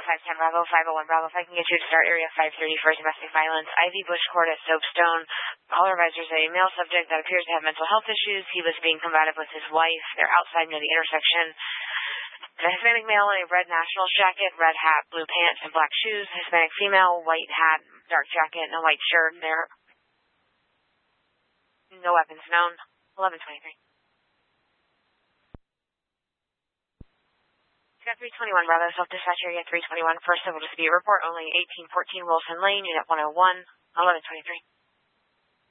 510 Bravo, 501 Bravo. If I can get you to start area 530 for domestic violence. Ivy Bush Court at Soapstone. Caller advisors a male subject that appears to have mental health issues. He was being combative with his wife. They're outside near the intersection. The Hispanic male in a red Nationals jacket, red hat, blue pants, and black shoes. Hispanic female, white hat, dark jacket, and a white shirt. There. No weapons known. 1123. Got 321 Bravo, self-dispatch area 321. First civil dispute report only 1814 Wilson Lane, unit 101, 1123.